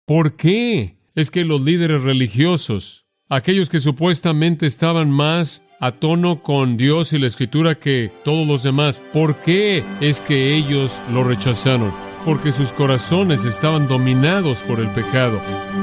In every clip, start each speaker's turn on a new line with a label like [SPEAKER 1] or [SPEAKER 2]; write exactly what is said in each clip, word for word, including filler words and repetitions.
[SPEAKER 1] ¿Por qué es que los líderes religiosos, aquellos que supuestamente estaban más a tono con Dios y la Escritura que todos los demás, por qué es que ellos lo rechazaron? Porque sus corazones estaban dominados por el pecado.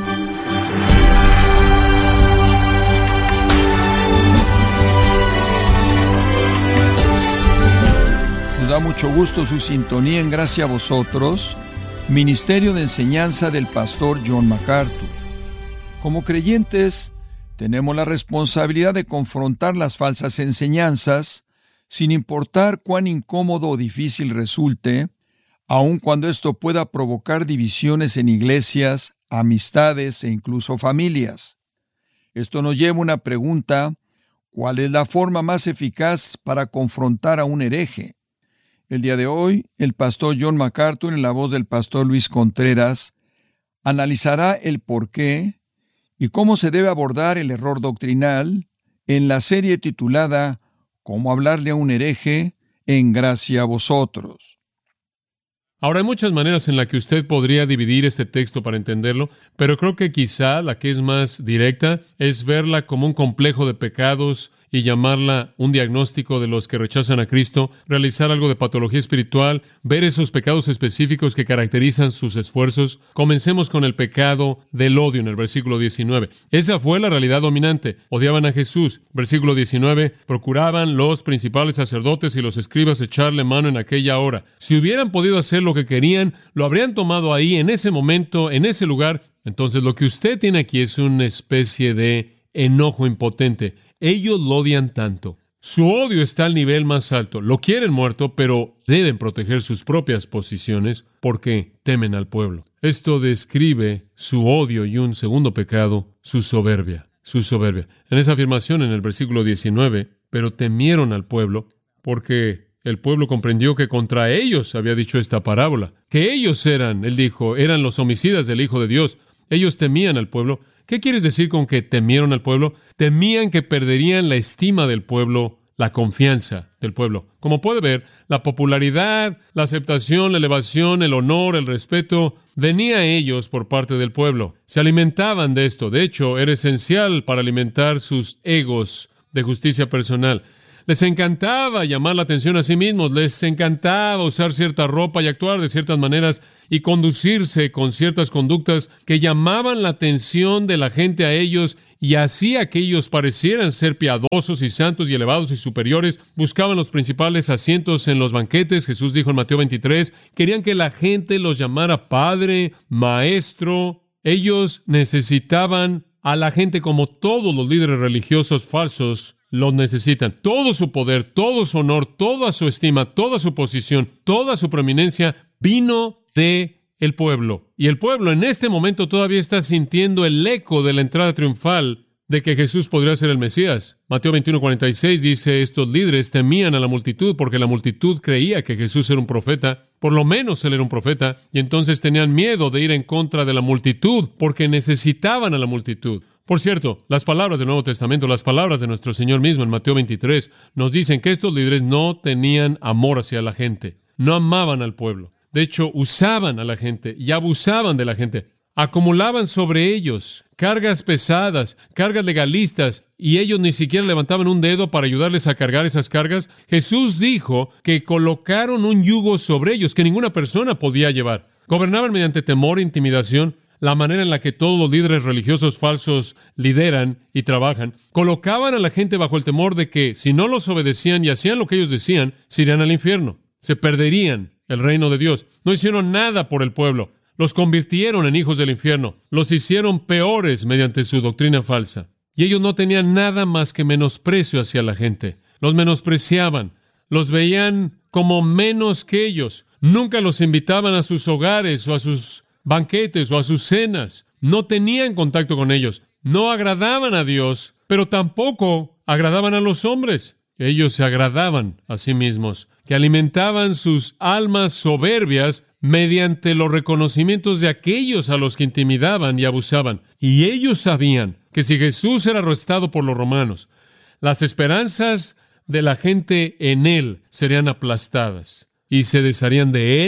[SPEAKER 2] Nos da mucho gusto su sintonía en Gracia a Vosotros, Ministerio de Enseñanza del Pastor John MacArthur. Como creyentes, tenemos la responsabilidad de confrontar las falsas enseñanzas, sin importar cuán incómodo o difícil resulte, aun cuando esto pueda provocar divisiones en iglesias, amistades e incluso familias. Esto nos lleva a una pregunta: ¿cuál es la forma más eficaz para confrontar a un hereje? El día de hoy, el pastor John MacArthur, en la voz del pastor Luis Contreras, analizará el por qué y cómo se debe abordar el error doctrinal en la serie titulada «Cómo hablarle a un hereje en Gracia a Vosotros».
[SPEAKER 1] Ahora, hay muchas maneras en las que usted podría dividir este texto para entenderlo, pero creo que quizá la que es más directa es verla como un complejo de pecados y llamarla un diagnóstico de los que rechazan a Cristo, realizar algo de patología espiritual, ver esos pecados específicos que caracterizan sus esfuerzos. Comencemos con el pecado del odio en el versículo diecinueve. Esa fue la realidad dominante. Odiaban a Jesús. Versículo diecinueve. Procuraban los principales sacerdotes y los escribas echarle mano en aquella hora. Si hubieran podido hacer lo que querían, lo habrían tomado ahí, en ese momento, en ese lugar. Entonces, lo que usted tiene aquí es una especie de enojo impotente. Ellos lo odian tanto. Su odio está al nivel más alto. Lo quieren muerto, pero deben proteger sus propias posiciones porque temen al pueblo. Esto describe su odio y un segundo pecado, su soberbia. Su soberbia. En esa afirmación en el versículo diecinueve, pero temieron al pueblo porque el pueblo comprendió que contra ellos había dicho esta parábola. Que ellos eran, él dijo, eran los homicidas del Hijo de Dios. Ellos temían al pueblo. ¿Qué quieres decir con que temieron al pueblo? Temían que perderían la estima del pueblo, la confianza del pueblo. Como puede ver, la popularidad, la aceptación, la elevación, el honor, el respeto, venía a ellos por parte del pueblo. Se alimentaban de esto. De hecho, era esencial para alimentar sus egos de justicia personal. Les encantaba llamar la atención a sí mismos, les encantaba usar cierta ropa y actuar de ciertas maneras y conducirse con ciertas conductas que llamaban la atención de la gente a ellos y hacía que ellos parecieran ser piadosos y santos y elevados y superiores. Buscaban los principales asientos en los banquetes. Jesús dijo en Mateo veintitrés, querían que la gente los llamara Padre, Maestro. Ellos necesitaban a la gente como todos los líderes religiosos falsos los necesitan. Todo su poder, todo su honor, toda su estima, toda su posición, toda su preeminencia vino de el pueblo. Y el pueblo en este momento todavía está sintiendo el eco de la entrada triunfal de que Jesús podría ser el Mesías. Mateo veintiuno cuarenta y seis dice, estos líderes temían a la multitud porque la multitud creía que Jesús era un profeta. Por lo menos él era un profeta. Y entonces tenían miedo de ir en contra de la multitud porque necesitaban a la multitud. Por cierto, las palabras del Nuevo Testamento, las palabras de nuestro Señor mismo en Mateo veintitrés, nos dicen que estos líderes no tenían amor hacia la gente, no amaban al pueblo. De hecho, usaban a la gente y abusaban de la gente. Acumulaban sobre ellos cargas pesadas, cargas legalistas, y ellos ni siquiera levantaban un dedo para ayudarles a cargar esas cargas. Jesús dijo que colocaron un yugo sobre ellos que ninguna persona podía llevar. Gobernaban mediante temor e intimidación. La manera en la que todos los líderes religiosos falsos lideran y trabajan, colocaban a la gente bajo el temor de que si no los obedecían y hacían lo que ellos decían, se irían al infierno, se perderían el reino de Dios. No hicieron nada por el pueblo, los convirtieron en hijos del infierno, los hicieron peores mediante su doctrina falsa. Y ellos no tenían nada más que menosprecio hacia la gente, los menospreciaban, los veían como menos que ellos, nunca los invitaban a sus hogares o a sus banquetes o a sus cenas. No tenían contacto con ellos. No agradaban a Dios, pero tampoco agradaban a los hombres. Ellos se agradaban a sí mismos, que alimentaban sus almas soberbias mediante los reconocimientos de aquellos a los que intimidaban y abusaban. Y ellos sabían que si Jesús era arrestado por los romanos, las esperanzas de la gente en él serían aplastadas y se desharían de él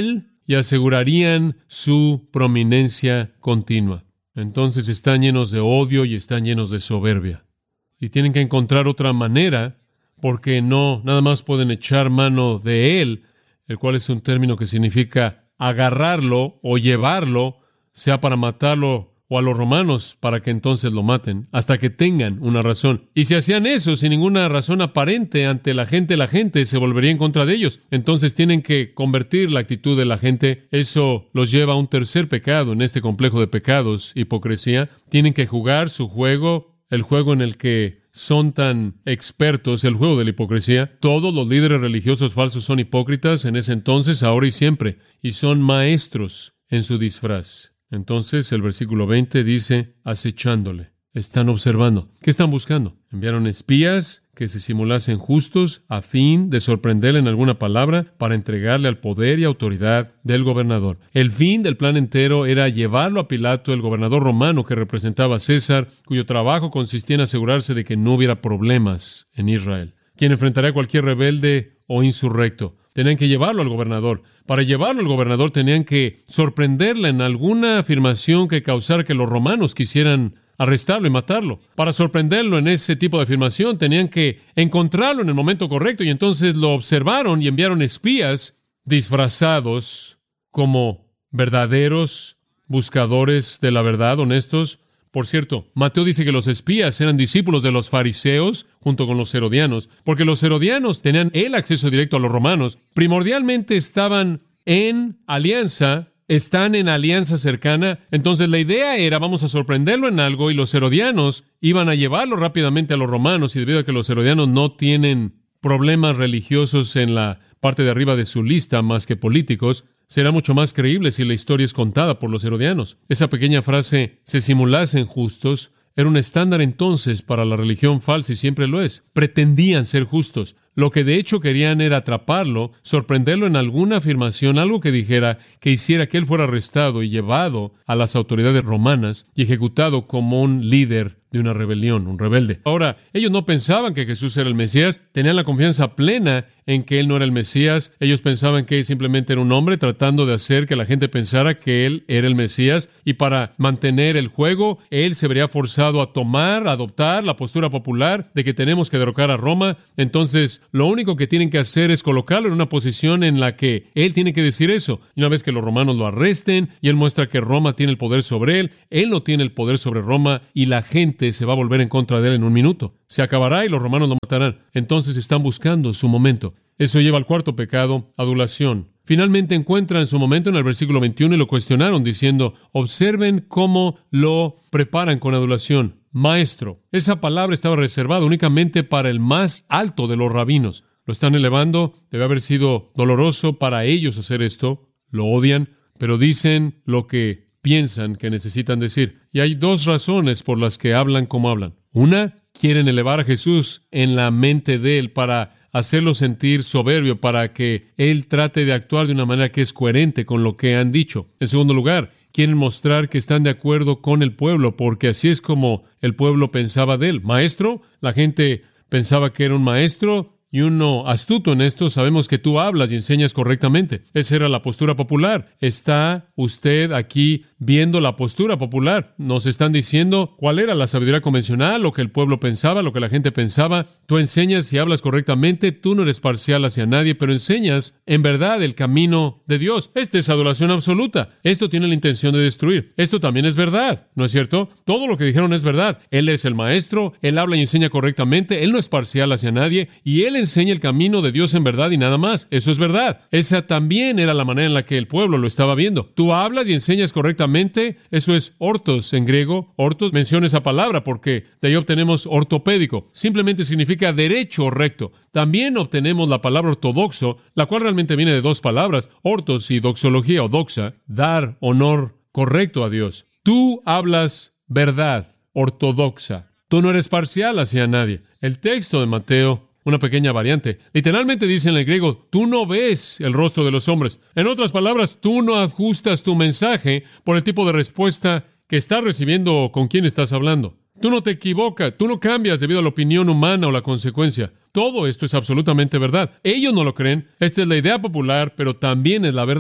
[SPEAKER 1] y asegurarían su prominencia continua. Entonces están llenos de odio y están llenos de soberbia. Y tienen que encontrar otra manera, porque no nada más pueden echar mano de él, el cual es un término que significa agarrarlo o llevarlo, sea para matarlo o a los romanos para que entonces lo maten, hasta que tengan una razón. Y si hacían eso sin ninguna razón aparente ante la gente, la gente se volvería en contra de ellos. Entonces tienen que convertir la actitud de la gente. Eso los lleva a un tercer pecado en este complejo de pecados, hipocresía. Tienen que jugar su juego, el juego en el que son tan expertos, el juego de la hipocresía. Todos los líderes religiosos falsos son hipócritas en ese entonces, ahora y siempre, y son maestros en su disfraz. Entonces el versículo veinte dice, acechándole. Están observando. ¿Qué están buscando? Enviaron espías que se simulasen justos a fin de sorprenderle en alguna palabra para entregarle al poder y autoridad del gobernador. El fin del plan entero era llevarlo a Pilato, el gobernador romano que representaba a César, cuyo trabajo consistía en asegurarse de que no hubiera problemas en Israel, quien enfrentaría a cualquier rebelde o insurrecto. Tenían que llevarlo al gobernador. Para llevarlo al gobernador tenían que sorprenderle en alguna afirmación que causara que los romanos quisieran arrestarlo y matarlo. Para sorprenderlo en ese tipo de afirmación tenían que encontrarlo en el momento correcto, y entonces lo observaron y enviaron espías disfrazados como verdaderos buscadores de la verdad, honestos. Por cierto, Mateo dice que los espías eran discípulos de los fariseos junto con los herodianos, porque los herodianos tenían el acceso directo a los romanos. Primordialmente estaban en alianza, están en alianza cercana. Entonces la idea era, vamos a sorprenderlo en algo, y los herodianos iban a llevarlo rápidamente a los romanos, y debido a que los herodianos no tienen problemas religiosos en la parte de arriba de su lista más que políticos, será mucho más creíble si la historia es contada por los herodianos. Esa pequeña frase, se simulasen justos, era un estándar entonces para la religión falsa, y siempre lo es. Pretendían ser justos. Lo que de hecho querían era atraparlo, sorprenderlo en alguna afirmación, algo que dijera que hiciera que él fuera arrestado y llevado a las autoridades romanas y ejecutado como un líder de una rebelión, un rebelde. Ahora, ellos no pensaban que Jesús era el Mesías, tenían la confianza plena en que él no era el Mesías. Ellos pensaban que él simplemente era un hombre tratando de hacer que la gente pensara que él era el Mesías, y para mantener el juego, él se vería forzado a tomar, a adoptar la postura popular de que tenemos que derrocar a Roma. Entonces, lo único que tienen que hacer es colocarlo en una posición en la que él tiene que decir eso. Y una vez que los romanos lo arresten y él muestra que Roma tiene el poder sobre él, él no tiene el poder sobre Roma, y la gente se va a volver en contra de él en un minuto. Se acabará y los romanos lo matarán. Entonces están buscando su momento. Eso lleva al cuarto pecado, adulación. Finalmente encuentran su momento en el versículo veintiuno y lo cuestionaron diciendo, observen cómo lo preparan con adulación. Maestro. Esa palabra estaba reservada únicamente para el más alto de los rabinos. Lo están elevando. Debe haber sido doloroso para ellos hacer esto. Lo odian, pero dicen lo que piensan que necesitan decir. Y hay dos razones por las que hablan como hablan. Una, quieren elevar a Jesús en la mente de él para hacerlo sentir soberbio, para que él trate de actuar de una manera que es coherente con lo que han dicho. En segundo lugar, quieren mostrar que están de acuerdo con el pueblo, porque así es como el pueblo pensaba de él. Maestro, la gente pensaba que era un maestro, y uno astuto en esto, sabemos que tú hablas y enseñas correctamente. Esa era la postura popular. ¿Está usted aquí viendo la postura popular? Nos están diciendo cuál era la sabiduría convencional, lo que el pueblo pensaba, lo que la gente pensaba. Tú enseñas y hablas correctamente, tú no eres parcial hacia nadie, pero enseñas en verdad el camino de Dios. Esta es adoración absoluta. Esto tiene la intención de destruir. Esto también es verdad, ¿no es cierto? Todo lo que dijeron es verdad. Él es el maestro, él habla y enseña correctamente, él no es parcial hacia nadie, y él enseña el camino de Dios en verdad y nada más. Eso es verdad. Esa también era la manera en la que el pueblo lo estaba viendo. Tú hablas y enseñas correctamente. Eso es ortos en griego. Ortos, menciona esa palabra porque de ahí obtenemos ortopédico. Simplemente significa derecho o recto. También obtenemos la palabra ortodoxo, la cual realmente viene de dos palabras, ortos y doxología o doxa, dar honor correcto a Dios. Tú hablas verdad ortodoxa. Tú no eres parcial hacia nadie. El texto de Mateo, una pequeña variante, literalmente dice en el griego, tú no ves el rostro de los hombres. En otras palabras, tú no ajustas tu mensaje por el tipo de respuesta que estás recibiendo o con quién estás hablando. Tú no te equivocas, tú no cambias debido a la opinión humana o la consecuencia. Todo esto es absolutamente verdad. Ellos no lo creen. Esta es la idea popular, pero también es la verdad.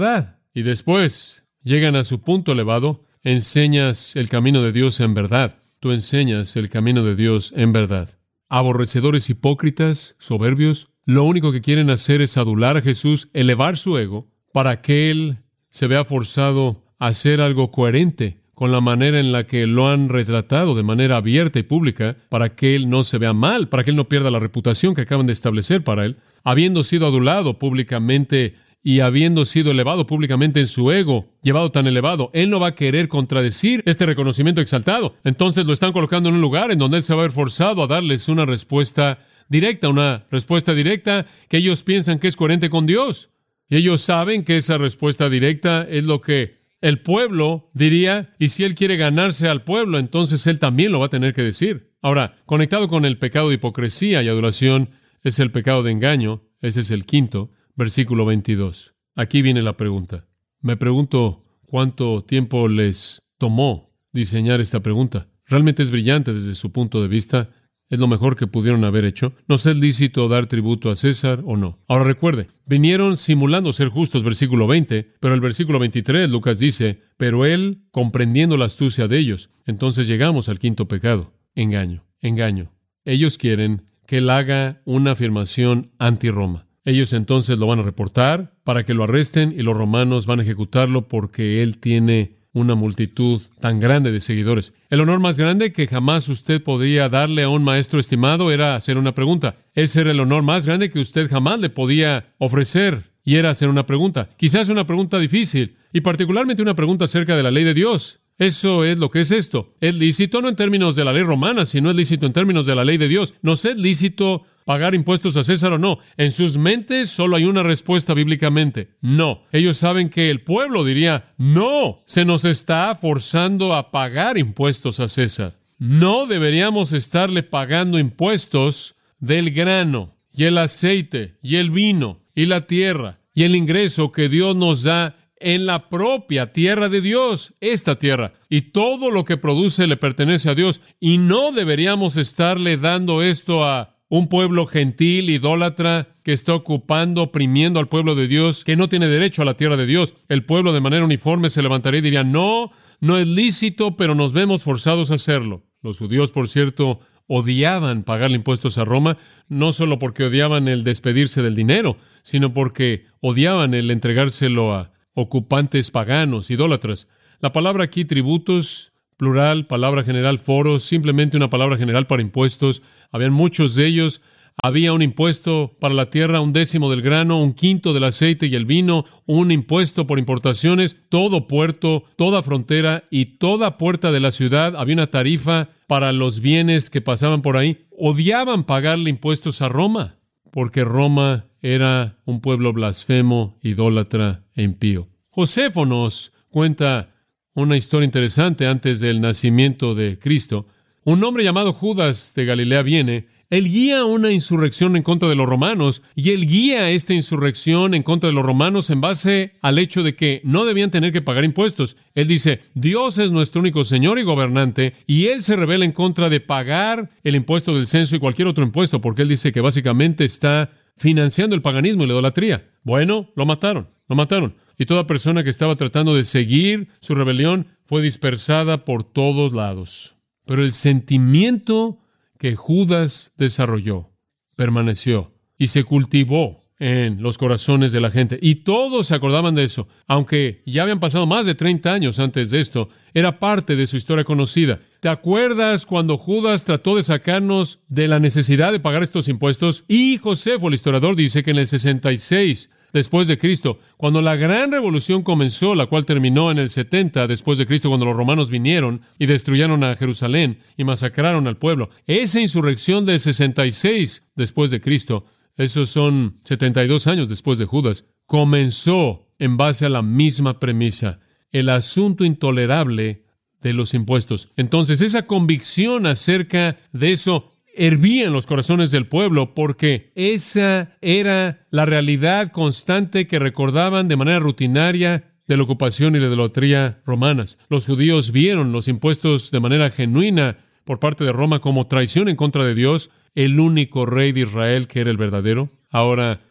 [SPEAKER 1] Y después llegan a su punto elevado. Enseñas el camino de Dios en verdad. Tú enseñas el camino de Dios en verdad. Aborrecedores hipócritas, soberbios, lo único que quieren hacer es adular a Jesús, elevar su ego, para que Él se vea forzado a hacer algo coherente con la manera en la que lo han retratado de manera abierta y pública, para que Él no se vea mal, para que Él no pierda la reputación que acaban de establecer para Él, habiendo sido adulado públicamente y habiendo sido elevado públicamente en su ego, llevado tan elevado. Él no va a querer contradecir este reconocimiento exaltado. Entonces lo están colocando en un lugar en donde Él se va a ver forzado a darles una respuesta directa, una respuesta directa que ellos piensan que es coherente con Dios. Y ellos saben que esa respuesta directa es lo que el pueblo diría, y si Él quiere ganarse al pueblo, entonces Él también lo va a tener que decir. Ahora, conectado con el pecado de hipocresía y adulación, es el pecado de engaño. Ese es el quinto, versículo veintidós. Aquí viene la pregunta. Me pregunto cuánto tiempo les tomó diseñar esta pregunta. Realmente es brillante desde su punto de vista. Es lo mejor que pudieron haber hecho. ¿Nos es lícito dar tributo a César o no? Ahora recuerde, vinieron simulando ser justos, versículo veinte, pero el versículo veintitrés, Lucas dice, pero él comprendiendo la astucia de ellos. Entonces llegamos al quinto pecado, engaño, engaño. Ellos quieren que él haga una afirmación anti-Roma. Ellos entonces lo van a reportar para que lo arresten y los romanos van a ejecutarlo porque él tiene una multitud tan grande de seguidores. El honor más grande que jamás usted podría darle a un maestro estimado era hacer una pregunta. Ese era el honor más grande que usted jamás le podía ofrecer, y era hacer una pregunta. Quizás una pregunta difícil, y particularmente una pregunta acerca de la ley de Dios. Eso es lo que es esto. Es lícito no en términos de la ley romana, sino es lícito en términos de la ley de Dios. ¿Nos es lícito pagar impuestos a César o no? En sus mentes solo hay una respuesta bíblicamente. No. Ellos saben que el pueblo diría, no, se nos está forzando a pagar impuestos a César. No deberíamos estarle pagando impuestos del grano y el aceite y el vino y la tierra y el ingreso que Dios nos da en la propia tierra de Dios, esta tierra. Y todo lo que produce le pertenece a Dios. Y no deberíamos estarle dando esto a un pueblo gentil, idólatra, que está ocupando, oprimiendo al pueblo de Dios, que no tiene derecho a la tierra de Dios. El pueblo de manera uniforme se levantaría y diría, no, no es lícito, pero nos vemos forzados a hacerlo. Los judíos, por cierto, odiaban pagarle impuestos a Roma, no solo porque odiaban el despedirse del dinero, sino porque odiaban el entregárselo a ocupantes paganos, idólatras. La palabra aquí, tributos, plural, palabra general, foros, simplemente una palabra general para impuestos. Habían muchos de ellos. Había un impuesto para la tierra, un décimo del grano, un quinto del aceite y el vino, un impuesto por importaciones, todo puerto, toda frontera y toda puerta de la ciudad. Había una tarifa para los bienes que pasaban por ahí. Odiaban pagarle impuestos a Roma, porque Roma era un pueblo blasfemo, idólatra e impío. Josefo nos cuenta una historia interesante antes del nacimiento de Cristo. Un hombre llamado Judas de Galilea viene. Él guía una insurrección en contra de los romanos, y él guía esta insurrección en contra de los romanos en base al hecho de que no debían tener que pagar impuestos. Él dice, Dios es nuestro único Señor y gobernante, y él se rebela en contra de pagar el impuesto del censo y cualquier otro impuesto, porque él dice que básicamente está financiando el paganismo y la idolatría. Bueno, lo mataron, lo mataron. Y toda persona que estaba tratando de seguir su rebelión fue dispersada por todos lados. Pero el sentimiento que Judas desarrolló permaneció y se cultivó en los corazones de la gente. Y todos se acordaban de eso. Aunque ya habían pasado más de treinta años antes de esto, era parte de su historia conocida. ¿Te acuerdas cuando Judas trató de sacarnos de la necesidad de pagar estos impuestos? Y Josefo, el historiador, dice que en el sesenta y seis después de Cristo, cuando la gran revolución comenzó, la cual terminó en el setenta después de Cristo, cuando los romanos vinieron y destruyeron a Jerusalén y masacraron al pueblo. Esa insurrección del sesenta y seis después de Cristo, esos son setenta y dos años después de Judas, comenzó en base a la misma premisa, el asunto intolerable de los impuestos. Entonces, esa convicción acerca de eso hervía en los corazones del pueblo, porque esa era la realidad constante que recordaban de manera rutinaria de la ocupación y la idolatría romanas. Los judíos vieron los impuestos de manera genuina por parte de Roma como traición en contra de Dios, el único rey de Israel que era el verdadero. Ahora,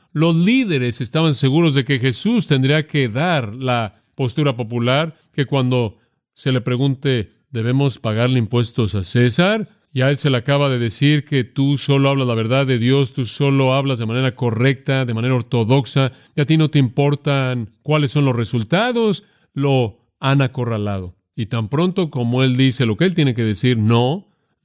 [SPEAKER 1] Los líderes estaban seguros de que Jesús tendría que dar la postura popular, que cuando se le pregunte, ¿debemos pagarle impuestos a César? Y a él se le acaba de decir que tú solo hablas la verdad de Dios, tú solo hablas de manera correcta, de manera ortodoxa, y a ti no te importan cuáles son los resultados, lo han acorralado. Y tan pronto como él dice lo que él tiene que decir, no,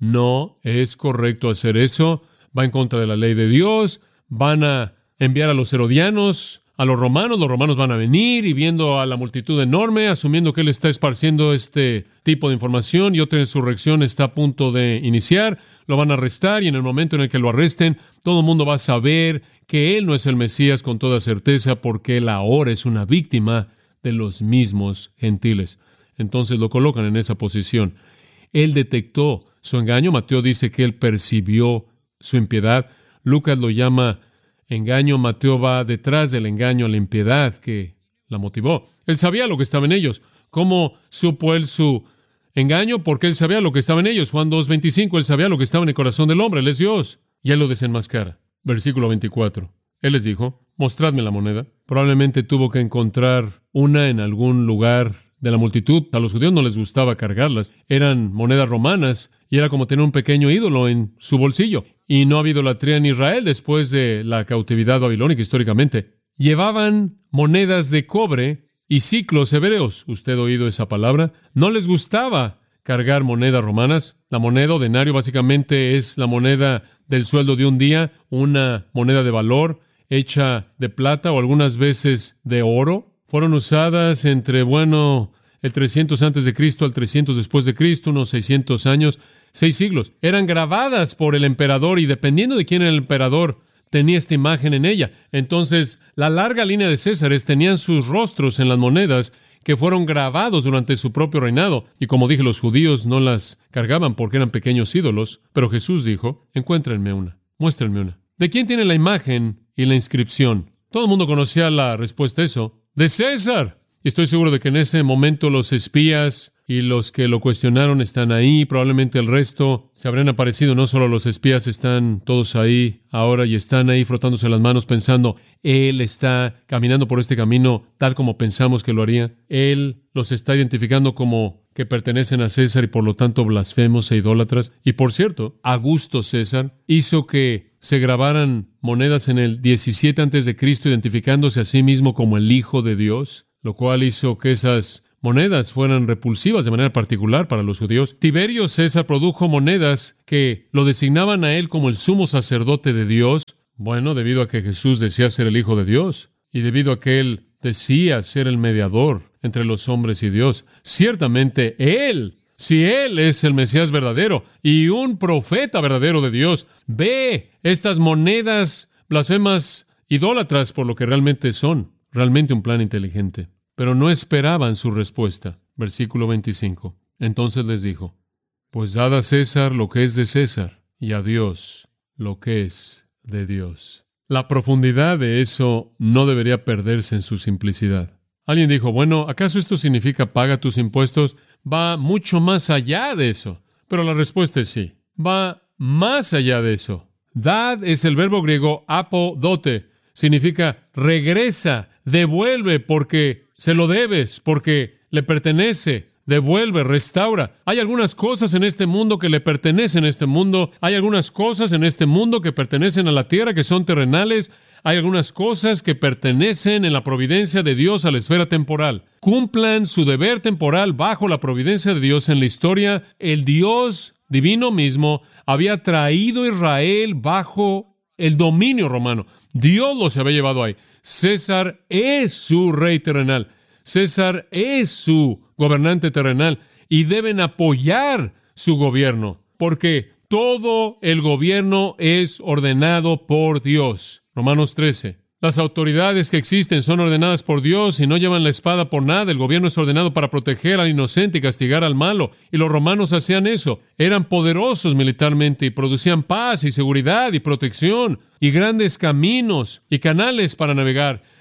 [SPEAKER 1] no es correcto hacer eso, va en contra de la ley de Dios, van a enviar a los herodianos, a los romanos, los romanos van a venir y viendo a la multitud enorme, asumiendo que él está esparciendo este tipo de información y otra insurrección está a punto de iniciar, lo van a arrestar y en el momento en el que lo arresten, todo el mundo va a saber que él no es el Mesías con toda certeza porque él ahora es una víctima de los mismos gentiles. Entonces lo colocan en esa posición. Él detectó su engaño. Mateo dice que él percibió su impiedad. Lucas lo llama engaño. Mateo va detrás del engaño a la impiedad que la motivó. Él sabía lo que estaba en ellos. ¿Cómo supo él su engaño? Porque él sabía lo que estaba en ellos. Juan dos veinticinco, él sabía lo que estaba en el corazón del hombre. Él es Dios. Y él lo desenmascara. Versículo veinticuatro. Él les dijo, mostradme la moneda. Probablemente tuvo que encontrar una en algún lugar de la multitud. A los judíos no les gustaba cargarlas. Eran monedas romanas y era como tener un pequeño ídolo en su bolsillo. Y no ha habido idolatría en Israel después de la cautividad babilónica históricamente. Llevaban monedas de cobre y siclos hebreos. ¿Usted ha oído esa palabra? No les gustaba cargar monedas romanas. La moneda o denario básicamente es la moneda del sueldo de un día, una moneda de valor hecha de plata o algunas veces de oro. Fueron usadas entre, bueno, el trescientos antes de Cristo al trescientos después de Cristo, unos seiscientos años, seis siglos. Eran grabadas por el emperador y dependiendo de quién era el emperador, tenía esta imagen en ella. Entonces, la larga línea de Césares tenían sus rostros en las monedas que fueron grabados durante su propio reinado. Y como dije, los judíos no las cargaban porque eran pequeños ídolos, pero Jesús dijo, encuéntrenme una, muéstrenme una. ¿De quién tiene la imagen y la inscripción? Todo el mundo conocía la respuesta a eso. ¡De César! Y estoy seguro de que en ese momento los espías y los que lo cuestionaron están ahí. Probablemente el resto se habrían aparecido. No solo los espías están todos ahí ahora y están ahí frotándose las manos pensando, Él está caminando por este camino tal como pensamos que lo haría. Él los está identificando como que pertenecen a César y por lo tanto blasfemos e idólatras. Y por cierto, Augusto César hizo que se grabaran monedas en el diecisiete antes de Cristo identificándose a sí mismo como el Hijo de Dios, lo cual hizo que esas monedas fueran repulsivas de manera particular para los judíos. Tiberio César produjo monedas que lo designaban a él como el sumo sacerdote de Dios. Bueno, debido a que Jesús decía ser el Hijo de Dios y debido a que él decía ser el mediador entre los hombres y Dios. Ciertamente, él, si él es el Mesías verdadero y un profeta verdadero de Dios, ve estas monedas blasfemas idólatras por lo que realmente son, realmente un plan inteligente. Pero no esperaban su respuesta. Versículo veinticinco. Entonces les dijo, pues dad a César lo que es de César y a Dios lo que es de Dios. La profundidad de eso no debería perderse en su simplicidad. Alguien dijo, bueno, ¿acaso esto significa paga tus impuestos? Va mucho más allá de eso. Pero la respuesta es sí. Va más allá de eso. Dad es el verbo griego apodote. Significa regresa, devuelve porque se lo debes, porque le pertenece, devuelve, restaura. Hay algunas cosas en este mundo que le pertenecen a este mundo. Hay algunas cosas en este mundo que pertenecen a la tierra, que son terrenales. Hay algunas cosas que pertenecen en la providencia de Dios a la esfera temporal. Cumplan su deber temporal bajo la providencia de Dios en la historia. El Dios divino mismo había traído a Israel bajo el dominio romano. Dios los había llevado ahí. César es su rey terrenal. César es su gobernante terrenal y deben apoyar su gobierno porque todo el gobierno es ordenado por Dios. Romanos trece. Las autoridades que existen son ordenadas por Dios y no llevan la espada por nada. El gobierno es ordenado para proteger al inocente y castigar al malo. Y los romanos hacían eso. Eran poderosos militarmente y producían paz y seguridad y protección y grandes caminos y canales para navegar.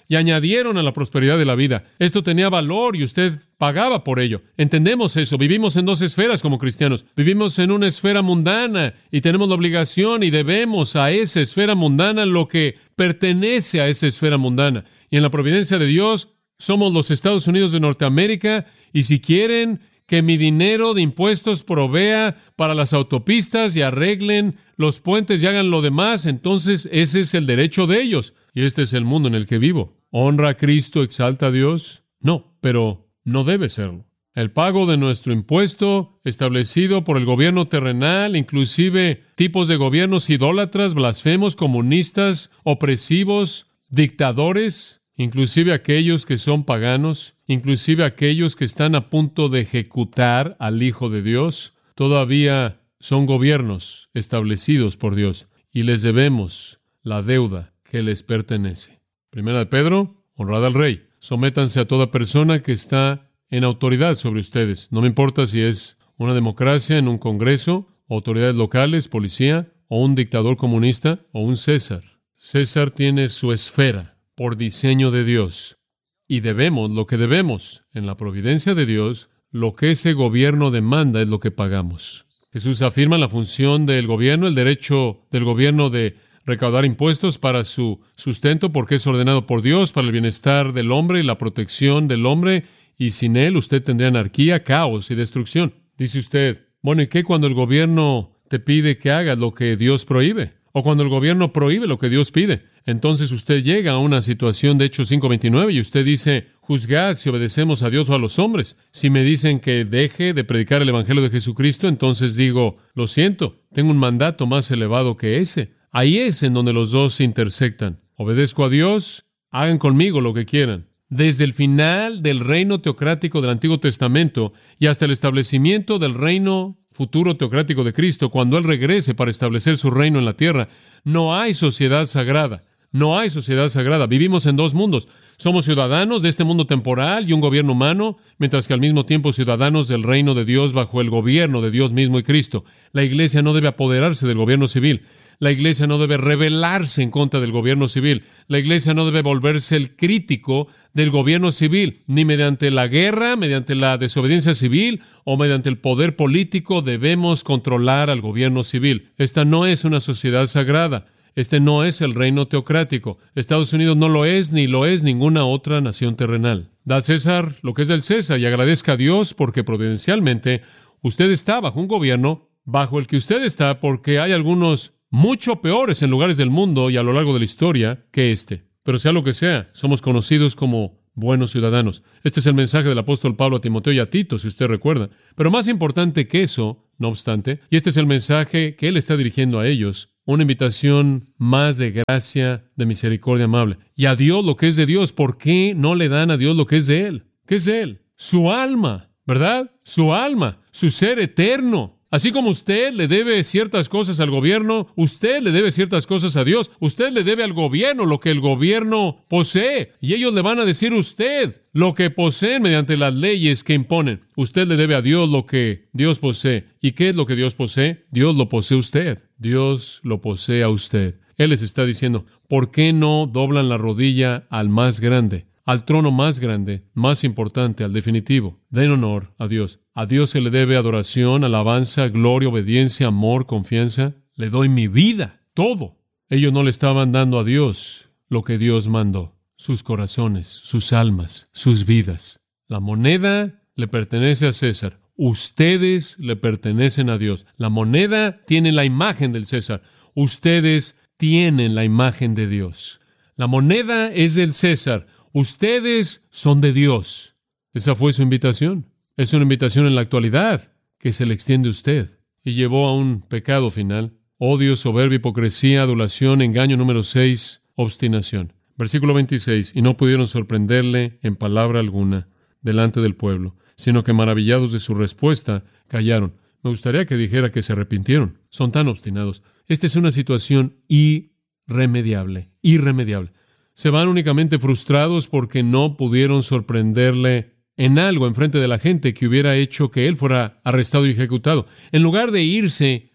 [SPEAKER 1] y añadieron a la prosperidad de la vida. Esto tenía valor y usted pagaba por ello. Entendemos eso. Vivimos en dos esferas como cristianos. Vivimos en una esfera mundana y tenemos la obligación y debemos a esa esfera mundana lo que pertenece a esa esfera mundana. Y en la providencia de Dios somos los Estados Unidos de Norteamérica, y si quieren que mi dinero de impuestos provea para las autopistas y arreglen los puentes y hagan lo demás, entonces ese es el derecho de ellos. Y este es el mundo en el que vivo. ¿Honra a Cristo, exalta a Dios? No, pero no debe serlo. El pago de nuestro impuesto, establecido por el gobierno terrenal, inclusive tipos de gobiernos idólatras, blasfemos, comunistas, opresivos, dictadores, inclusive aquellos que son paganos, inclusive aquellos que están a punto de ejecutar al Hijo de Dios, todavía son gobiernos establecidos por Dios y les debemos la deuda que les pertenece. Primera de Pedro, honrad al Rey. Sométanse a toda persona que está en autoridad sobre ustedes. No me importa si es una democracia en un congreso, autoridades locales, policía, o un dictador comunista, o un César. César tiene su esfera por diseño de Dios. Y debemos lo que debemos. En la providencia de Dios, lo que ese gobierno demanda es lo que pagamos. Jesús afirma la función del gobierno, el derecho del gobierno de recaudar impuestos para su sustento, porque es ordenado por Dios para el bienestar del hombre y la protección del hombre, y sin él usted tendría anarquía, caos y destrucción. Dice usted, bueno, ¿y qué cuando el gobierno te pide que hagas lo que Dios prohíbe? O cuando el gobierno prohíbe lo que Dios pide. Entonces usted llega a una situación de Hechos cinco veintinueve y usted dice, juzgad si obedecemos a Dios o a los hombres. Si me dicen que deje de predicar el Evangelio de Jesucristo, entonces digo, lo siento, tengo un mandato más elevado que ese. Ahí es en donde los dos se intersectan. Obedezco a Dios, hagan conmigo lo que quieran. Desde el final del reino teocrático del Antiguo Testamento y hasta el establecimiento del reino futuro teocrático de Cristo, cuando Él regrese para establecer su reino en la tierra, no hay sociedad sagrada. No hay sociedad sagrada. Vivimos en dos mundos. Somos ciudadanos de este mundo temporal y un gobierno humano, mientras que al mismo tiempo ciudadanos del reino de Dios bajo el gobierno de Dios mismo y Cristo. La iglesia no debe apoderarse del gobierno civil. La iglesia no debe rebelarse en contra del gobierno civil. La iglesia no debe volverse el crítico del gobierno civil, ni mediante la guerra, mediante la desobediencia civil o mediante el poder político debemos controlar al gobierno civil. Esta no es una sociedad sagrada. Este no es el reino teocrático. Estados Unidos no lo es, ni lo es ninguna otra nación terrenal. Da al César lo que es del César y agradezca a Dios porque providencialmente usted está bajo un gobierno bajo el que usted está, porque hay algunos mucho peores en lugares del mundo y a lo largo de la historia que este. Pero sea lo que sea, somos conocidos como buenos ciudadanos. Este es el mensaje del apóstol Pablo a Timoteo y a Tito, si usted recuerda. Pero más importante que eso, no obstante, y este es el mensaje que él está dirigiendo a ellos, una invitación más de gracia, de misericordia amable. Y a Dios lo que es de Dios, ¿por qué no le dan a Dios lo que es de Él? ¿Qué es de Él? Su alma, ¿verdad? Su alma, su ser eterno. Así como usted le debe ciertas cosas al gobierno, usted le debe ciertas cosas a Dios. Usted le debe al gobierno lo que el gobierno posee. Y ellos le van a decir a usted lo que poseen mediante las leyes que imponen. Usted le debe a Dios lo que Dios posee. ¿Y qué es lo que Dios posee? Dios lo posee a usted. Dios lo posee a usted. Él les está diciendo, ¿por qué no doblan la rodilla al más grande? Al trono más grande, más importante, al definitivo. Den honor a Dios. A Dios se le debe adoración, alabanza, gloria, obediencia, amor, confianza. Le doy mi vida, todo. Ellos no le estaban dando a Dios lo que Dios mandó. Sus corazones, sus almas, sus vidas. La moneda le pertenece a César. Ustedes le pertenecen a Dios. La moneda tiene la imagen del César. Ustedes tienen la imagen de Dios. La moneda es del César. Ustedes son de Dios. Esa fue su invitación. Es una invitación en la actualidad que se le extiende a usted. Y llevó a un pecado final. Odio, soberbia, hipocresía, adulación, engaño número seis, obstinación. Versículo veintiséis. Y no pudieron sorprenderle en palabra alguna delante del pueblo, sino que maravillados de su respuesta, callaron. Me gustaría que dijera que se arrepintieron. Son tan obstinados. Esta es una situación irremediable, irremediable. Se van únicamente frustrados porque no pudieron sorprenderle en algo enfrente de la gente que hubiera hecho que él fuera arrestado y ejecutado. En lugar de irse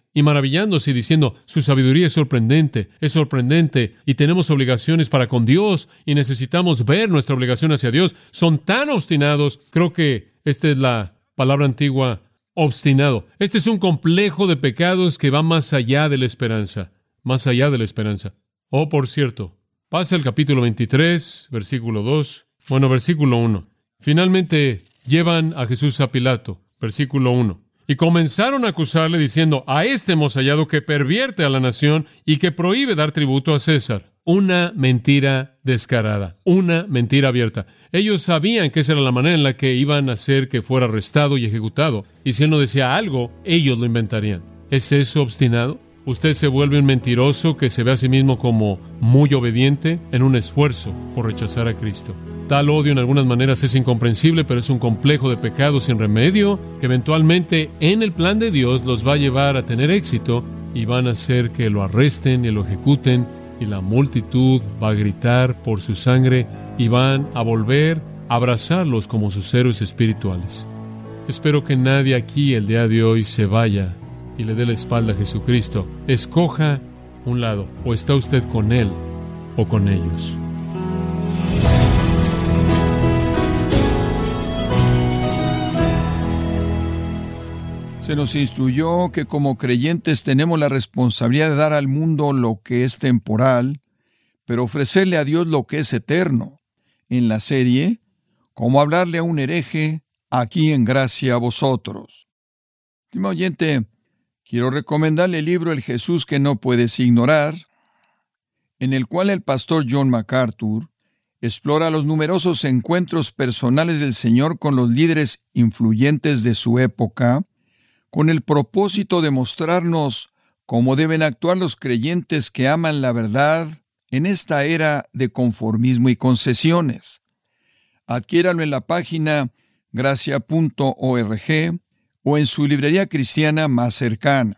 [SPEAKER 1] y maravillándose y diciendo, su sabiduría es sorprendente, es sorprendente, y tenemos obligaciones para con Dios, y necesitamos ver nuestra obligación hacia Dios. Son tan obstinados. Creo que esta es la palabra antigua, obstinado. Este es un complejo de pecados que va más allá de la esperanza, más allá de la esperanza. Oh, por cierto, pasa el capítulo veintitrés, versículo dos, bueno, versículo uno. Finalmente llevan a Jesús a Pilato, versículo uno. Y comenzaron a acusarle diciendo, a este hemos hallado que pervierte a la nación y que prohíbe dar tributo a César. Una mentira descarada, una mentira abierta. Ellos sabían que esa era la manera en la que iban a hacer que fuera arrestado y ejecutado. Y si él no decía algo, ellos lo inventarían. ¿Es eso obstinado? Usted se vuelve un mentiroso que se ve a sí mismo como muy obediente en un esfuerzo por rechazar a Cristo. Tal odio en algunas maneras es incomprensible, pero es un complejo de pecados sin remedio que eventualmente en el plan de Dios los va a llevar a tener éxito y van a hacer que lo arresten y lo ejecuten y la multitud va a gritar por su sangre y van a volver a abrazarlos como sus héroes espirituales. Espero que nadie aquí el día de hoy se vaya y le dé la espalda a Jesucristo. Escoja un lado, o está usted con Él o con ellos.
[SPEAKER 2] Se nos instruyó que como creyentes tenemos la responsabilidad de dar al mundo lo que es temporal, pero ofrecerle a Dios lo que es eterno. En la serie, Cómo hablarle a un hereje, aquí en Gracia a Vosotros. Estimado oyente, quiero recomendarle el libro El Jesús que no puedes ignorar, en el cual el pastor John MacArthur explora los numerosos encuentros personales del Señor con los líderes influyentes de su época, con el propósito de mostrarnos cómo deben actuar los creyentes que aman la verdad en esta era de conformismo y concesiones. Adquiéralo en la página gracia punto org o en su librería cristiana más cercana.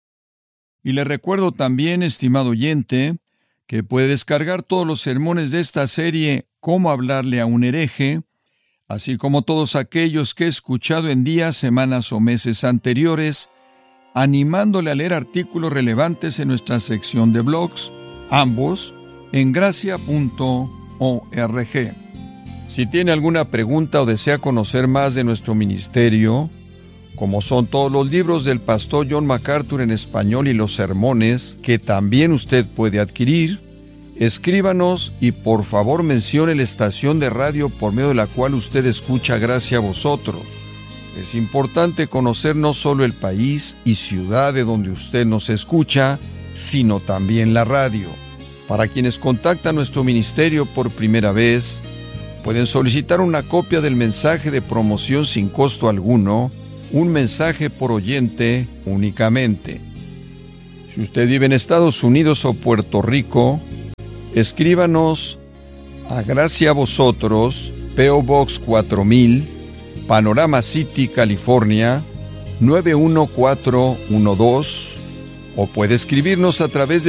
[SPEAKER 2] Y le recuerdo también, estimado oyente, que puede descargar todos los sermones de esta serie Cómo hablarle a un hereje, así como todos aquellos que he escuchado en días, semanas o meses anteriores, animándole a leer artículos relevantes en nuestra sección de blogs, ambos en gracia punto org. Si tiene alguna pregunta o desea conocer más de nuestro ministerio, como son todos los libros del pastor John MacArthur en español y los sermones que también usted puede adquirir, escríbanos y por favor mencione la estación de radio por medio de la cual usted escucha Gracia a Vosotros. Es importante conocer no solo el país y ciudad de donde usted nos escucha, sino también la radio. Para quienes contactan nuestro ministerio por primera vez, pueden solicitar una copia del mensaje de promoción sin costo alguno, un mensaje por oyente únicamente. Si usted vive en Estados Unidos o Puerto Rico, escríbanos a Gracia a Vosotros, P O Box cuatro mil, Panorama City, California, nueve uno cuatro uno dos, o puede escribirnos a través de